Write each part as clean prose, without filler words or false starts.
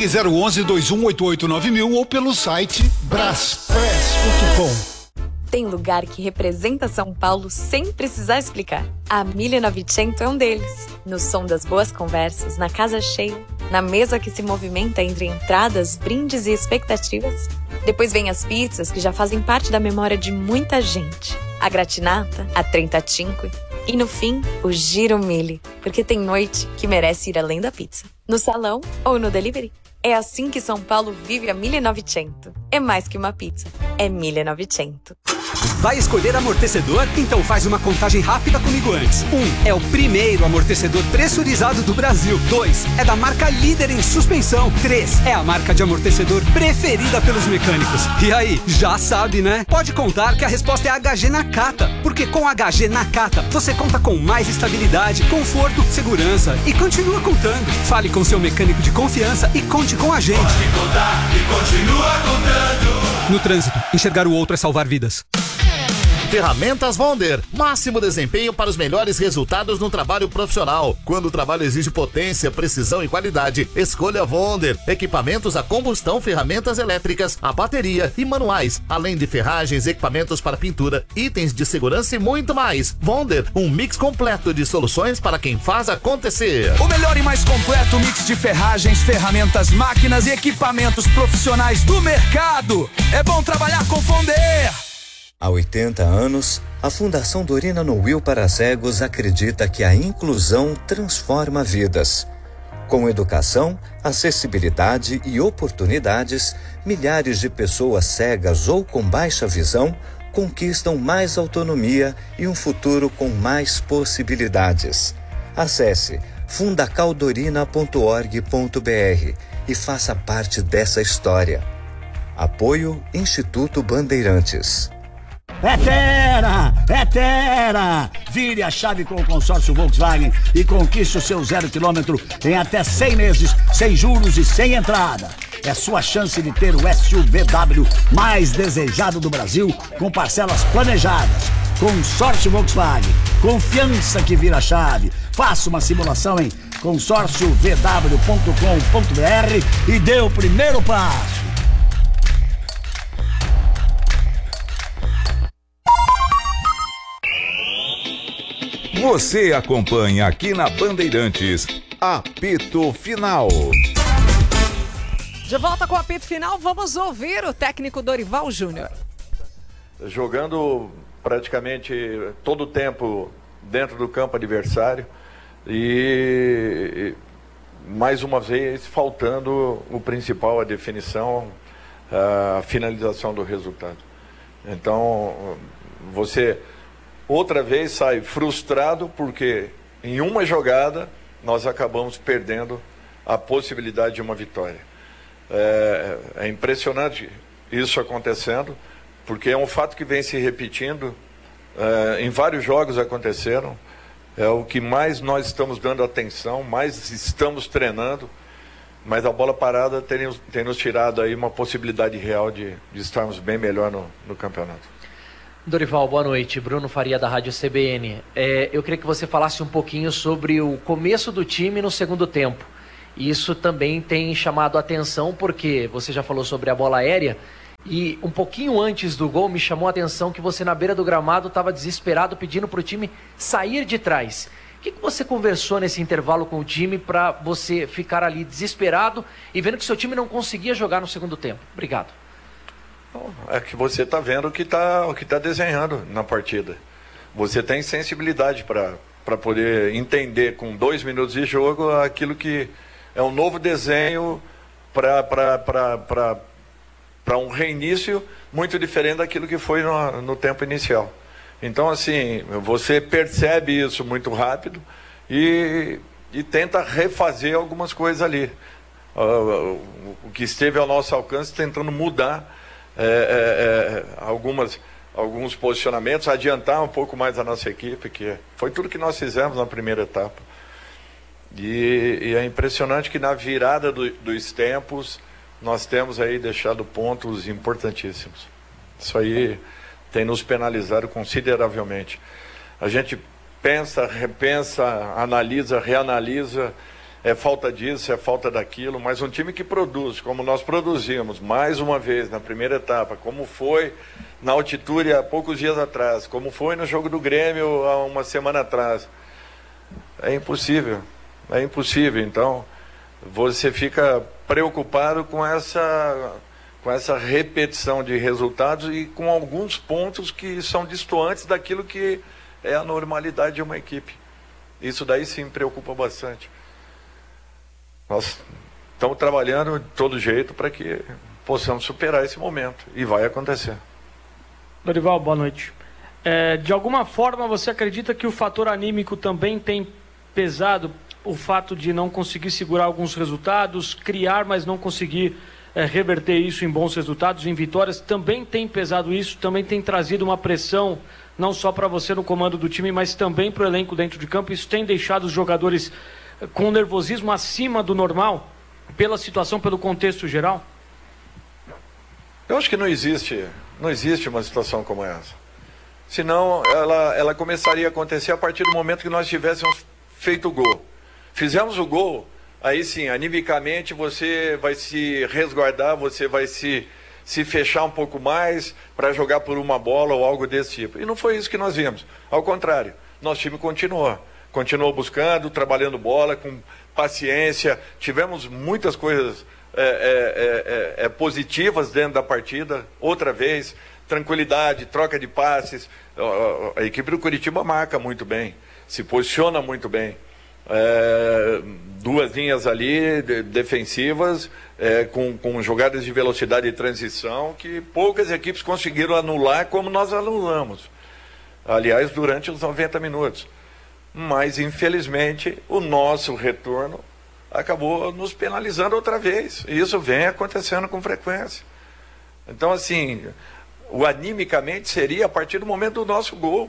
Ligue 011 2188 9000 ou pelo site braspress.com. Tem lugar que representa São Paulo sem precisar explicar. A 1900 é um deles. No som das boas conversas, na casa cheia, na mesa que se movimenta entre entradas, brindes e expectativas. Depois vem as pizzas que já fazem parte da memória de muita gente. A gratinata, a trentacinque e no fim, o giro mille, porque tem noite que merece ir além da pizza. No salão ou no delivery. É assim que São Paulo vive a 1900. É mais que uma pizza, é 1900. Vai escolher amortecedor? Então faz uma contagem rápida comigo antes. 1. É o primeiro amortecedor pressurizado do Brasil. 2. É da marca líder em suspensão. 3. É a marca de amortecedor preferida pelos mecânicos. E aí, já sabe, né? Pode contar que a resposta é HG Nakata. Porque com HG Nakata, você conta com mais estabilidade, conforto, segurança e continua contando. Fale com seu mecânico de confiança e conte com a gente. Pode contar e continua contando. No trânsito, enxergar o outro é salvar vidas. Ferramentas Wonder, máximo desempenho para os melhores resultados no trabalho profissional. Quando o trabalho exige potência, precisão e qualidade, escolha Wonder. Equipamentos a combustão, ferramentas elétricas, a bateria e manuais, além de ferragens, equipamentos para pintura, itens de segurança e muito mais. Wonder, um mix completo de soluções para quem faz acontecer. O melhor e mais completo mix de ferragens, ferramentas, máquinas e equipamentos profissionais do mercado. É bom trabalhar com Wonder. Há 80 anos, a Fundação Dorina Noil para Cegos acredita que a inclusão transforma vidas. Com educação, acessibilidade e oportunidades, milhares de pessoas cegas ou com baixa visão conquistam mais autonomia e um futuro com mais possibilidades. Acesse fundacaldorina.org.br e faça parte dessa história. Apoio Instituto Bandeirantes. É Tera! Vire a chave com o consórcio Volkswagen e conquiste o seu 0 km em até 100 meses, sem juros e sem entrada. É sua chance de ter o SUVW mais desejado do Brasil, com parcelas planejadas. Consórcio Volkswagen, confiança que vira chave. Faça uma simulação em consórciovw.com.br e dê o primeiro passo. Você acompanha aqui na Bandeirantes, Apito Final. De volta com o apito final, vamos ouvir o técnico Dorival Júnior. Jogando praticamente todo o tempo dentro do campo adversário e mais uma vez faltando o principal, a definição, a finalização do resultado. Então, você outra vez sai frustrado porque em uma jogada nós acabamos perdendo a possibilidade de uma vitória. É impressionante isso acontecendo, porque é um fato que vem se repetindo, em vários jogos aconteceram, é o que mais nós estamos dando atenção, mais estamos treinando, mas a bola parada tem nos tirado aí uma possibilidade real de estarmos bem melhor no campeonato. Dorival, boa noite. Bruno Faria, da Rádio CBN. Eu queria que você falasse um pouquinho sobre o começo do time no segundo tempo. Isso também tem chamado a atenção porque você já falou sobre a bola aérea e um pouquinho antes do gol me chamou a atenção que você na beira do gramado estava desesperado pedindo para o time sair de trás. O que você conversou nesse intervalo com o time para você ficar ali desesperado e vendo que seu time não conseguia jogar no segundo tempo? Obrigado. É que você está vendo o que tá desenhando na partida. Você tem sensibilidade para poder entender com 2 minutos de jogo aquilo que é um novo desenho para um reinício muito diferente daquilo que foi no tempo inicial. Então, assim, você percebe isso muito rápido e tenta refazer algumas coisas ali. O que esteve ao nosso alcance, tentando mudar alguns posicionamentos, adiantar um pouco mais a nossa equipe, que foi tudo que nós fizemos na primeira etapa. E é impressionante que na virada dos tempos nós temos aí deixado pontos importantíssimos. Isso aí tem nos penalizado consideravelmente. A gente pensa, repensa, analisa, reanalisa, é falta disso, é falta daquilo, mas um time que produz, como nós produzimos, mais uma vez na primeira etapa, como foi na altitude há poucos dias atrás, como foi no jogo do Grêmio há uma semana atrás, é impossível. Então, você fica preocupado com essa repetição de resultados e com alguns pontos que são distantes daquilo que é a normalidade de uma equipe. Isso daí sim me preocupa bastante. Nós estamos trabalhando de todo jeito para que possamos superar esse momento. E vai acontecer. Dorival, boa noite. De alguma forma, você acredita que o fator anímico também tem pesado o fato de não conseguir segurar alguns resultados, criar, mas não conseguir reverter isso em bons resultados, em vitórias? Também tem pesado isso, também tem trazido uma pressão, não só para você no comando do time, mas também para o elenco dentro de campo? Isso tem deixado os jogadores com nervosismo acima do normal, pela situação, pelo contexto geral? Eu acho que não existe uma situação como essa. Senão, ela começaria a acontecer a partir do momento que nós tivéssemos feito o gol. Fizemos o gol, aí sim, animicamente você vai se resguardar, você vai se fechar um pouco mais para jogar por uma bola ou algo desse tipo. E não foi isso que nós vimos. Ao contrário, nosso time continuou buscando, trabalhando bola com paciência. Tivemos muitas coisas positivas dentro da partida. Outra vez, tranquilidade, troca de passes. A equipe do Curitiba marca muito bem, se posiciona muito bem. Duas linhas ali defensivas, com jogadas de velocidade e transição que poucas equipes conseguiram anular como nós anulamos. Aliás, durante os 90 minutos. Mas, infelizmente, o nosso retorno acabou nos penalizando outra vez. E isso vem acontecendo com frequência. Então, assim, o animicamente seria a partir do momento do nosso gol.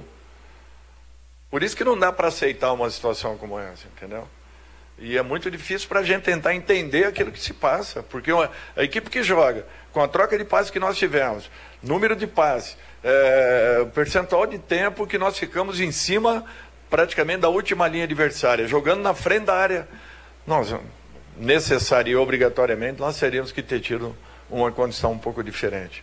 Por isso que não dá para aceitar uma situação como essa, entendeu? E é muito difícil para a gente tentar entender aquilo que se passa. Porque a equipe que joga, com a troca de passes que nós tivemos, número de passes, percentual de tempo que nós ficamos em cima praticamente da última linha adversária, jogando na frente da área, nós necessariamente e obrigatoriamente nós teríamos que ter tido uma condição um pouco diferente.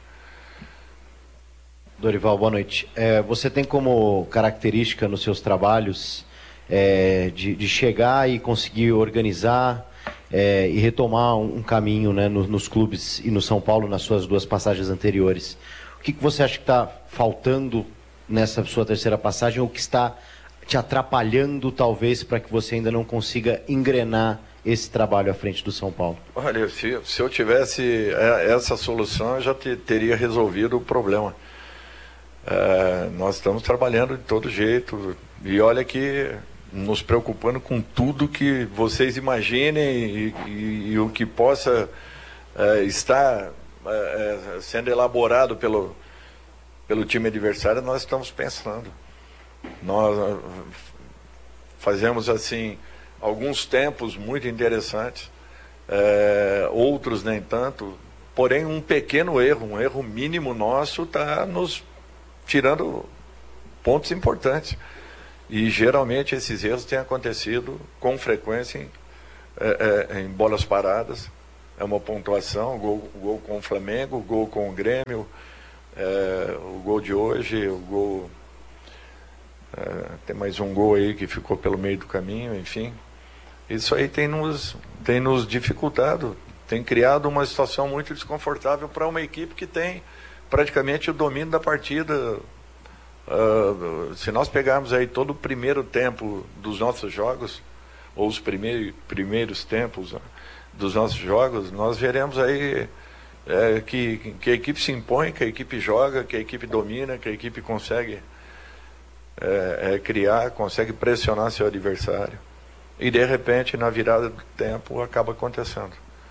Dorival, boa noite. Você tem como característica nos seus trabalhos de chegar e conseguir organizar e retomar um caminho, né, nos clubes e no São Paulo nas suas duas passagens anteriores. O que você acha que está faltando nessa sua terceira passagem, ou que está te atrapalhando, talvez, para que você ainda não consiga engrenar esse trabalho à frente do São Paulo? Olha, se eu tivesse essa solução, eu já teria resolvido o problema. Nós estamos trabalhando de todo jeito, e olha que nos preocupando com tudo que vocês imaginem e o que possa estar sendo elaborado pelo time adversário, nós estamos pensando. Nós fazemos assim alguns tempos muito interessantes, outros nem tanto, porém um pequeno erro, um erro mínimo nosso está nos tirando pontos importantes. E geralmente esses erros têm acontecido com frequência em bolas paradas. É uma pontuação, o gol com o Flamengo, o gol com o Grêmio, o gol de hoje, o gol... tem mais um gol aí que ficou pelo meio do caminho, enfim. Isso aí tem nos dificultado, tem criado uma situação muito desconfortável para uma equipe que tem praticamente o domínio da partida. Se nós pegarmos aí todo o primeiro tempo dos nossos jogos, ou os primeiros tempos dos nossos jogos, nós veremos aí que a equipe se impõe, que a equipe joga, que a equipe domina, que a equipe consegue criar, consegue pressionar seu adversário. E de repente, na virada do tempo, acaba acontecendo.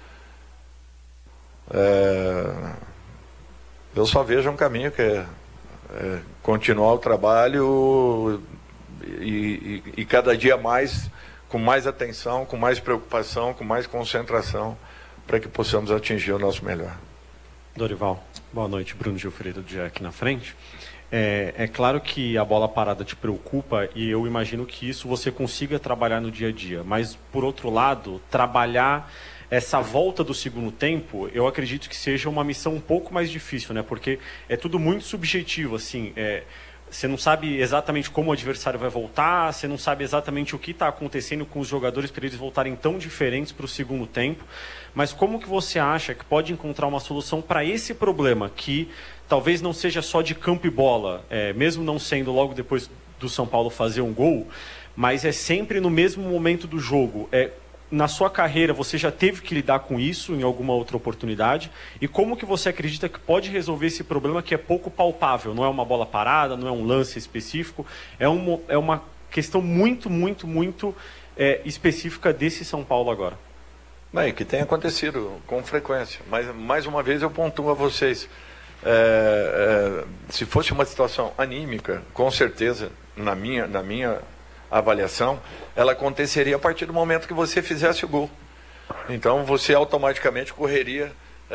Eu só vejo um caminho que é continuar o trabalho e cada dia mais, com mais atenção, com mais preocupação, com mais concentração, para que possamos atingir o nosso melhor. Dorival, boa noite. Bruno Gilfredo de aqui na frente. É claro que a bola parada te preocupa e eu imagino que isso você consiga trabalhar no dia a dia. Mas, por outro lado, trabalhar essa volta do segundo tempo, eu acredito que seja uma missão um pouco mais difícil, né? Porque é tudo muito subjetivo, assim. Você não sabe exatamente como o adversário vai voltar, você não sabe exatamente o que está acontecendo com os jogadores para eles voltarem tão diferentes para o segundo tempo. Mas como que você acha que pode encontrar uma solução para esse problema, que talvez não seja só de campo e bola, mesmo não sendo logo depois do São Paulo fazer um gol, mas é sempre no mesmo momento do jogo? Na sua carreira, você já teve que lidar com isso em alguma outra oportunidade? E como que você acredita que pode resolver esse problema que é pouco palpável? Não é uma bola parada, não é um lance específico, é uma questão muito específica desse São Paulo agora. Que tem acontecido com frequência, mas mais uma vez eu pontuo a vocês. Se fosse uma situação anímica, com certeza, na minha avaliação, ela aconteceria a partir do momento que você fizesse o gol. Então você automaticamente correria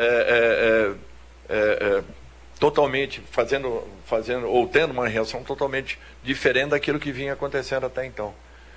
totalmente fazendo ou tendo uma reação totalmente diferente daquilo que vinha acontecendo até então.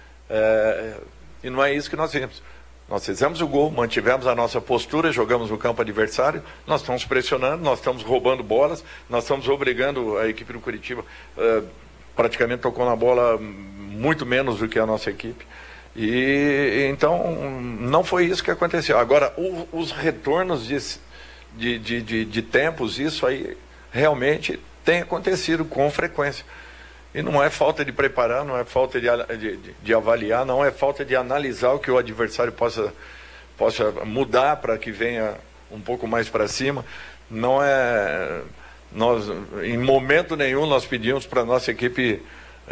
E não é isso que nós vimos. Nós fizemos o gol, mantivemos a nossa postura, jogamos no campo adversário, nós estamos pressionando, nós estamos roubando bolas, nós estamos obrigando a equipe do Curitiba, praticamente tocou na bola muito menos do que a nossa equipe. E então não foi isso que aconteceu. Agora, os retornos de tempos, isso aí realmente tem acontecido com frequência. E não é falta de preparar, não é falta de avaliar, não é falta de analisar o que o adversário possa mudar para que venha um pouco mais para cima. Não é... Nós, em momento nenhum, nós pedimos para a nossa equipe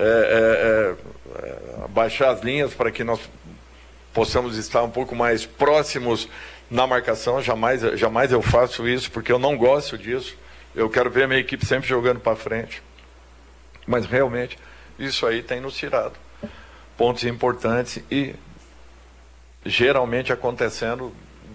baixar as linhas para que nós possamos estar um pouco mais próximos na marcação. Jamais eu faço isso, porque eu não gosto disso. Eu quero ver a minha equipe sempre jogando para frente. Mas realmente isso aí tem nos tirado pontos importantes e geralmente acontecendo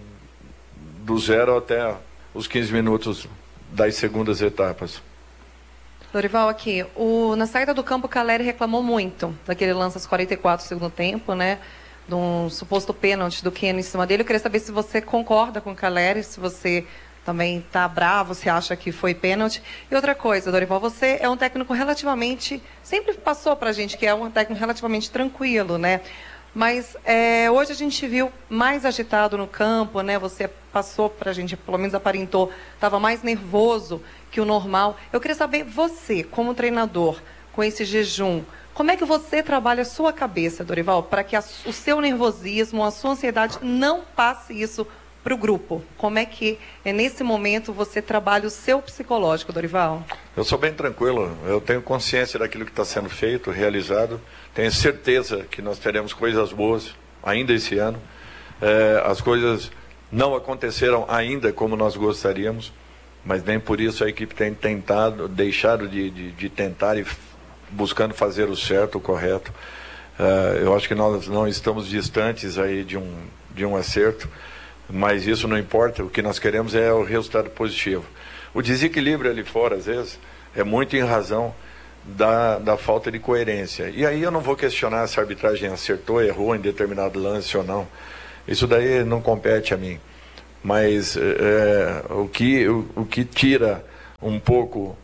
do 0 até os 15 minutos das segundas etapas. Dorival, aqui, na saída do campo o Caleri reclamou muito daquele lance aos 44 do segundo tempo, né? De um suposto pênalti do Keno em cima dele. Eu queria saber se você concorda com o Caleri, se você também está bravo, se acha que foi pênalti. E outra coisa, Dorival, você é um técnico relativamente... Sempre passou para a gente que é um técnico relativamente tranquilo, né? Mas hoje a gente viu mais agitado no campo, né? Você passou para a gente, pelo menos aparentou, estava mais nervoso que o normal. Eu queria saber, você, como treinador, com esse jejum, como é que você trabalha a sua cabeça, Dorival, para que o seu nervosismo, a sua ansiedade não passe isso para o grupo? Como é que, nesse momento, você trabalha o seu psicológico, Dorival? Eu sou bem tranquilo, eu tenho consciência daquilo que está sendo feito, realizado, tenho certeza que nós teremos coisas boas ainda esse ano. As coisas não aconteceram ainda como nós gostaríamos, mas nem por isso a equipe tem deixado de tentar e buscando fazer o certo, o correto. Eu acho que nós não estamos distantes aí de um acerto, mas isso não importa, o que nós queremos é o resultado positivo. O desequilíbrio ali fora, às vezes, é muito em razão da falta de coerência. E aí eu não vou questionar se a arbitragem acertou, errou em determinado lance ou não. Isso daí não compete a mim. Mas o que tira um pouco,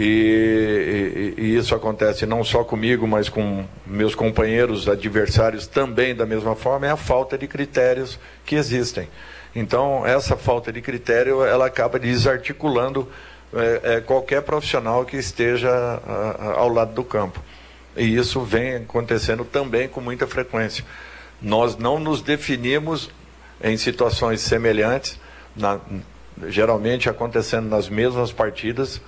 e isso acontece não só comigo, mas com meus companheiros adversários também da mesma forma, é a falta de critérios que existem. Então, essa falta de critério, ela acaba desarticulando qualquer profissional que esteja ao lado do campo. E isso vem acontecendo também com muita frequência. Nós não nos definimos em situações semelhantes, geralmente acontecendo nas mesmas partidas,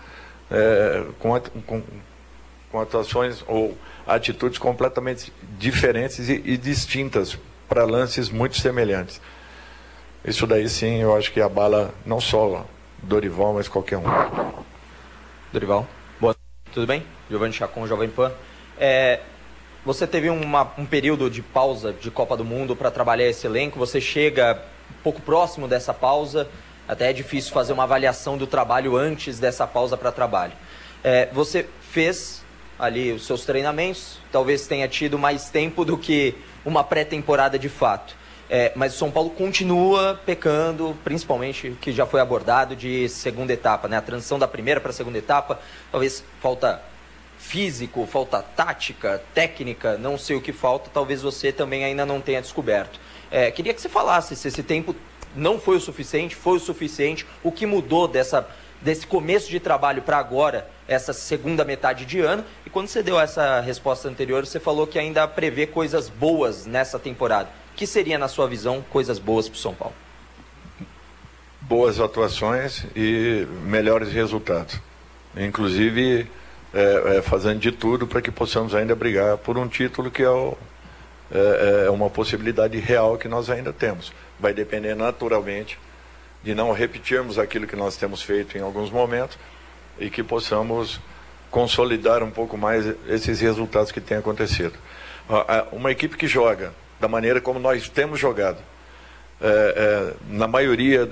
com atuações ou atitudes completamente diferentes e distintas para lances muito semelhantes. Isso daí sim, eu acho que abala não só Dorival, mas qualquer um. Dorival, boa noite, tudo bem? Giovanni Chacon, Jovem Pan. Você teve um período de pausa de Copa do Mundo para trabalhar esse elenco, você chega um pouco próximo dessa pausa, até é difícil fazer uma avaliação do trabalho antes dessa pausa para trabalho. Você fez ali os seus treinamentos, talvez tenha tido mais tempo do que uma pré-temporada de fato. Mas o São Paulo continua pecando, principalmente o que já foi abordado de segunda etapa, né? A transição da primeira para a segunda etapa, talvez falta físico, falta tática, técnica, não sei o que falta, talvez você também ainda não tenha descoberto. Queria que você falasse se esse tempo não foi o suficiente, foi o suficiente, o que mudou desse começo de trabalho para agora, essa segunda metade de ano, e quando você deu essa resposta anterior, você falou que ainda prevê coisas boas nessa temporada. O que seria, na sua visão, coisas boas para o São Paulo? Boas atuações e melhores resultados. Inclusive, fazendo de tudo para que possamos ainda brigar por um título que é uma possibilidade real que nós ainda temos. Vai depender naturalmente de não repetirmos aquilo que nós temos feito em alguns momentos e que possamos consolidar um pouco mais esses resultados que têm acontecido. Uma equipe que joga da maneira como nós temos jogado, na maioria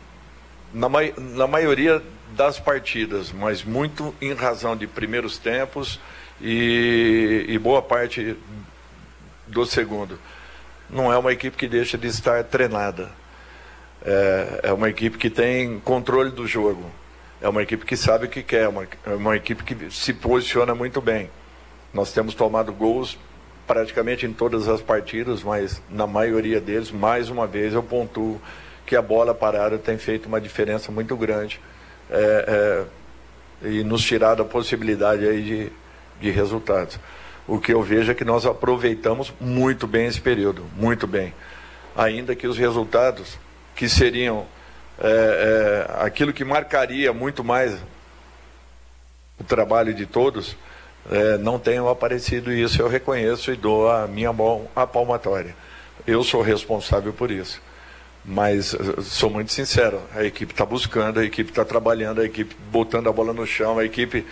das partidas, mas muito em razão de primeiros tempos e boa parte do segundo, não é uma equipe que deixa de estar treinada. É uma equipe que tem controle do jogo. É uma equipe que sabe o que quer. É uma equipe que se posiciona muito bem. Nós temos tomado gols praticamente em todas as partidas, mas na maioria deles, mais uma vez, eu pontuo que a bola parada tem feito uma diferença muito grande e nos tirado a possibilidade aí de resultados. O que eu vejo é que nós aproveitamos muito bem esse período, muito bem. Ainda que os resultados que seriam aquilo que marcaria muito mais o trabalho de todos, não tenham aparecido, e isso eu reconheço e dou a minha mão à palmatória. Eu sou responsável por isso. Mas sou muito sincero, a equipe está buscando, a equipe está trabalhando, a equipe botando a bola no chão, a equipe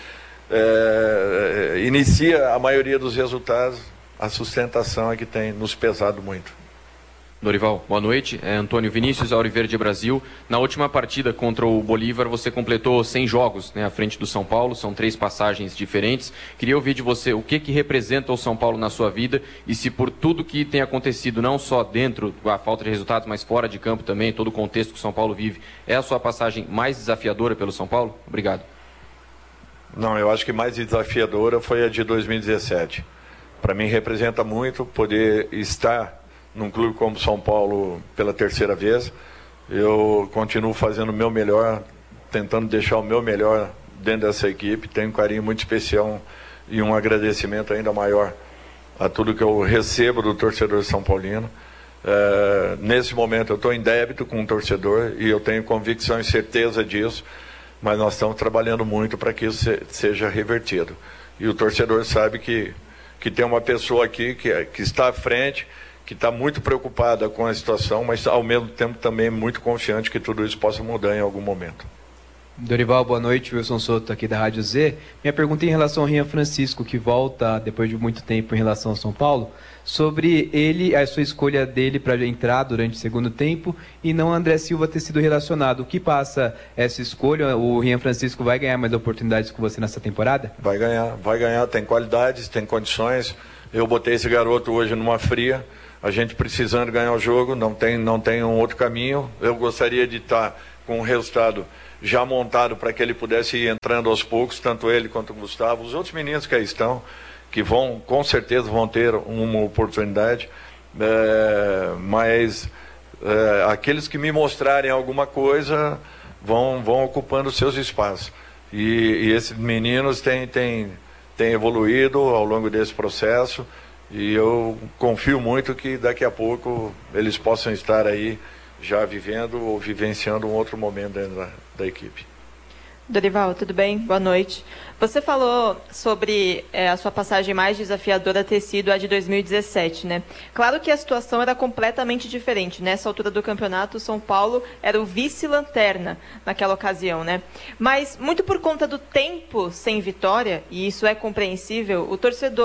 inicia a maioria dos resultados. A sustentação é que tem nos pesado muito. Dorival, boa noite. Antônio Vinícius, Auriverde Brasil. Na última partida contra o Bolívar, você completou 100 jogos, né, à frente do São Paulo. São 3 passagens diferentes. Queria ouvir de você o que representa o São Paulo na sua vida e se por tudo que tem acontecido, não só dentro da falta de resultados, mas fora de campo também, todo o contexto que o São Paulo vive, é a sua passagem mais desafiadora pelo São Paulo? Obrigado. Não, eu acho que mais desafiadora foi a de 2017. Para mim representa muito poder estar num clube como São Paulo pela terceira vez. Eu continuo fazendo o meu melhor, tentando deixar o meu melhor dentro dessa equipe. Tenho um carinho muito especial e um agradecimento ainda maior a tudo que eu recebo do torcedor São Paulino. Nesse momento eu estou em débito com o torcedor e eu tenho convicção e certeza disso, mas nós estamos trabalhando muito para que isso seja revertido. E o torcedor sabe que tem uma pessoa aqui que está à frente, que está muito preocupada com a situação, mas ao mesmo tempo também muito confiante que tudo isso possa mudar em algum momento. Dorival, boa noite. Wilson Soto aqui da Rádio Z. Minha pergunta é em relação ao Rian Francisco, que volta depois de muito tempo em relação ao São Paulo, sobre a sua escolha dele para entrar durante o segundo tempo e não André Silva ter sido relacionado. O que passa essa escolha? O Rian Francisco vai ganhar mais oportunidades com você nessa temporada? Vai ganhar, tem qualidades, tem condições. Eu botei esse garoto hoje numa fria. A gente precisando ganhar o jogo, não tem um outro caminho. Eu gostaria de estar com um resultado já montado para que ele pudesse ir entrando aos poucos, tanto ele quanto o Gustavo. Os outros meninos que aí estão, que com certeza vão ter uma oportunidade, mas aqueles que me mostrarem alguma coisa vão ocupando os seus espaços. E esses meninos têm evoluído ao longo desse processo. E eu confio muito que daqui a pouco eles possam estar aí já vivendo ou vivenciando um outro momento dentro da equipe. Dorival, tudo bem? Boa noite. Você falou sobre a sua passagem mais desafiadora ter sido a de 2017, né? Claro que a situação era completamente diferente. Nessa altura do campeonato, o São Paulo era o vice-lanterna naquela ocasião, né? Mas, muito por conta do tempo sem vitória, e isso é compreensível, o torcedor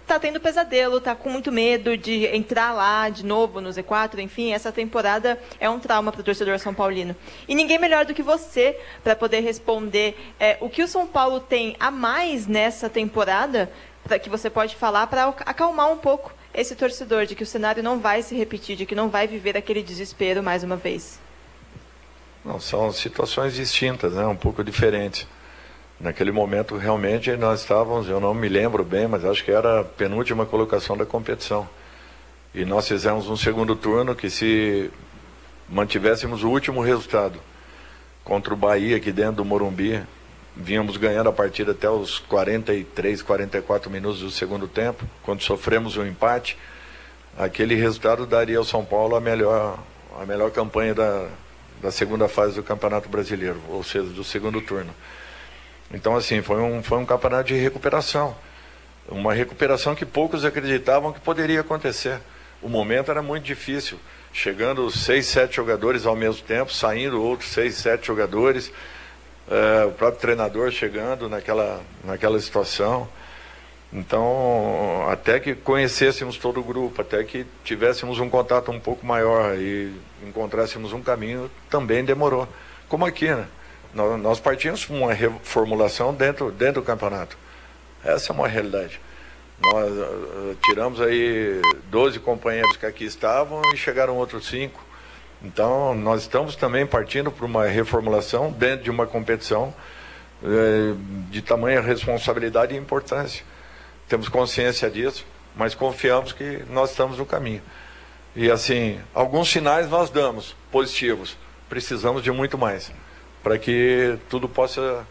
tá tendo pesadelo, tá com muito medo de entrar lá de novo no Z4, enfim, essa temporada é um trauma para o torcedor São Paulino. E ninguém melhor do que você para poder responder o que o São Paulo tem a mais nessa temporada, que você pode falar para acalmar um pouco esse torcedor, de que o cenário não vai se repetir, de que não vai viver aquele desespero mais uma vez. Não, são situações distintas, né? Um pouco diferentes. Naquele momento, realmente, nós estávamos, eu não me lembro bem, mas acho que era a penúltima colocação da competição. E nós fizemos um segundo turno que, se mantivéssemos o último resultado contra o Bahia aqui dentro do Morumbi, vínhamos ganhando a partida até os 43, 44 minutos do segundo tempo. Quando sofremos um empate, aquele resultado daria ao São Paulo a melhor campanha da segunda fase do Campeonato Brasileiro, ou seja, do segundo turno. Então, assim, foi um campeonato de recuperação. Uma recuperação que poucos acreditavam que poderia acontecer. O momento era muito difícil. Chegando 6, 7 jogadores ao mesmo tempo, saindo outros 6, 7 jogadores, o próprio treinador chegando naquela situação. Então, até que conhecêssemos todo o grupo, até que tivéssemos um contato um pouco maior e encontrássemos um caminho, também demorou. Como aqui, né? Nós partimos com uma reformulação dentro do campeonato. Essa é uma realidade. Nós tiramos aí 12 companheiros que aqui estavam e chegaram outros 5. Então, nós estamos também partindo para uma reformulação dentro de uma competição de tamanha responsabilidade e importância. Temos consciência disso, mas confiamos que nós estamos no caminho. E assim, alguns sinais nós damos, positivos. Precisamos de muito mais, para que tudo possa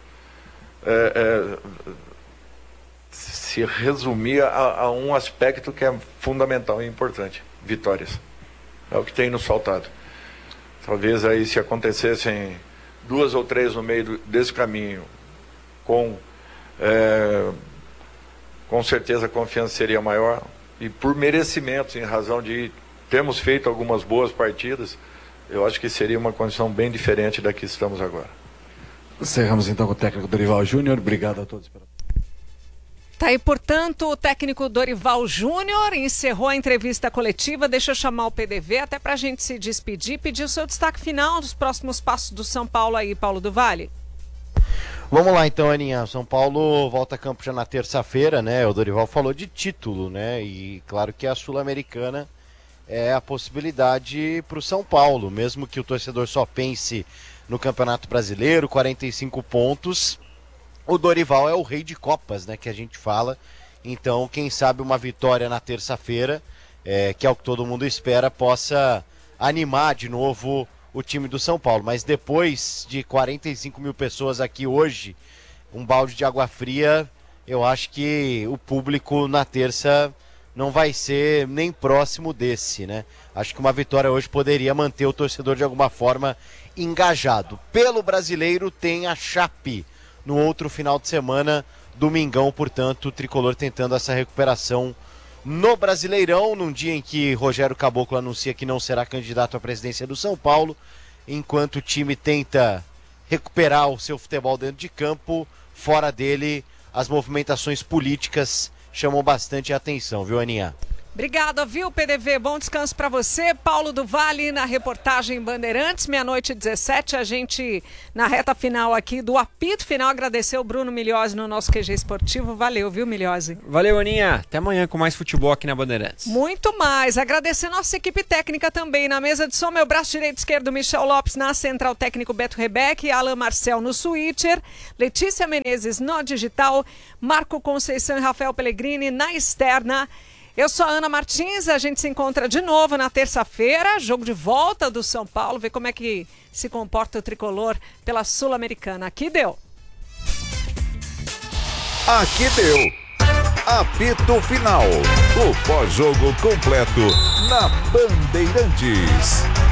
se resumir a um aspecto que é fundamental e importante: vitórias. É o que tem nos faltado. Talvez aí, se acontecessem 2 ou 3 no meio desse caminho, com certeza a confiança seria maior, e por merecimentos, em razão de termos feito algumas boas partidas, eu acho que seria uma condição bem diferente da que estamos agora. Encerramos então com o técnico Dorival Júnior. Obrigado a todos pela... Tá aí, portanto, o técnico Dorival Júnior encerrou a entrevista coletiva. Deixa eu chamar o PDV até para a gente se despedir, pedir o seu destaque final dos próximos passos do São Paulo aí, Paulo do Vale. Vamos lá então, Aninha. São Paulo volta a campo já na terça-feira, né? O Dorival falou de título, né? E claro que a Sul-Americana é a possibilidade para o São Paulo, mesmo que o torcedor só pense no Campeonato Brasileiro, 45 pontos. O Dorival é o rei de Copas, né, que a gente fala. Então, quem sabe uma vitória na terça-feira, que é o que todo mundo espera, possa animar de novo o time do São Paulo. Mas depois de 45 mil pessoas aqui hoje, um balde de água fria, eu acho que o público na terça não vai ser nem próximo desse, né? Acho que uma vitória hoje poderia manter o torcedor de alguma forma engajado. Pelo Brasileiro tem a Chape no outro final de semana, domingão, portanto, o Tricolor tentando essa recuperação no Brasileirão, num dia em que Rogério Caboclo anuncia que não será candidato à presidência do São Paulo, enquanto o time tenta recuperar o seu futebol dentro de campo. Fora dele, as movimentações políticas chamam bastante a atenção, viu, Aninha? Obrigada, viu, PDV? Bom descanso para você. Paulo do Vale na reportagem Bandeirantes, 00:17. A gente, na reta final aqui do apito final, agradecer o Bruno Milhose no nosso QG Esportivo. Valeu, viu, Milhose? Valeu, Aninha. Até amanhã com mais futebol aqui na Bandeirantes. Muito mais. Agradecer nossa equipe técnica também. Na mesa de som, meu braço direito e esquerdo, Michel Lopes, na central técnico Beto Rebeck, Alan Marcel no switcher, Letícia Menezes no digital, Marco Conceição e Rafael Pellegrini na externa. Eu sou a Ana Martins, a gente se encontra de novo na terça-feira, jogo de volta do São Paulo, ver como é que se comporta o Tricolor pela Sul-Americana. Aqui deu. Aqui deu. Apito Final. O pós-jogo completo na Bandeirantes.